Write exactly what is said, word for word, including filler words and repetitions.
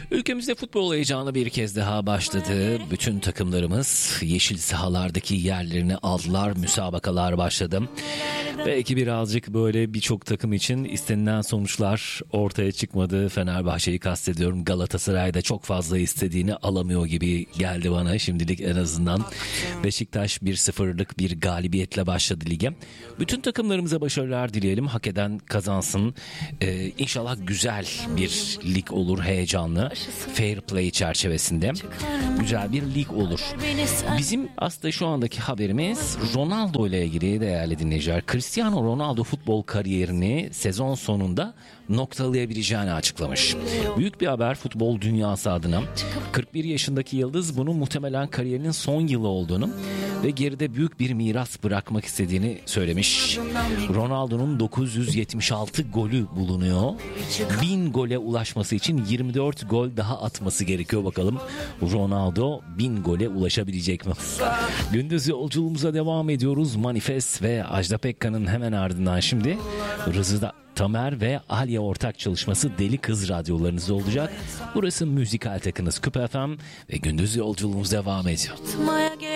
Ülkemizde futbol heyecanı bir kez daha başladı. Bütün takımlarımız yeşil sahalardaki yerlerini aldılar. Müsabakalar başladı. Belki birazcık böyle birçok takım için istenilen sonuçlar ortaya çıkmadı. Fenerbahçe'yi kastediyorum. Galatasaray'da çok fazla istediğini alamıyor gibi geldi bana şimdilik en azından. Beşiktaş bir sıfırlık bir galibiyetle başladı lige. Bütün takımlarımıza başarılar dileyelim. Hak eden kazansın. Ee, İnşallah güzel bir lig olur, heyecanlı. Fair play çerçevesinde. Güzel bir lig olur. Bizim aslında şu andaki haberimiz Ronaldo ile ilgili değerli dinleyiciler. Cristiano Ronaldo futbol kariyerini sezon sonunda noktalayabileceğini açıklamış. Büyük bir haber futbol dünyası adına. kırk bir yaşındaki yıldız bunun muhtemelen kariyerinin son yılı olduğunu ve geride büyük bir miras bırakmak istediğini söylemiş. Ronaldo'nun dokuz yüz yetmiş altı golü bulunuyor. bin gole ulaşması için yirmi dört gol daha atması gerekiyor. Bakalım Ronaldo bin gole ulaşabilecek mi? Gündüz yolculuğumuza devam ediyoruz. Manifest ve Ajda Pekkan'ın hemen ardından şimdi Rızı'da Tamer ve Alya ortak çalışması Deli Kız radyolarınızda olacak. Burası müzikal takınız Küp F M ve gündüz yolculuğumuz devam ediyor.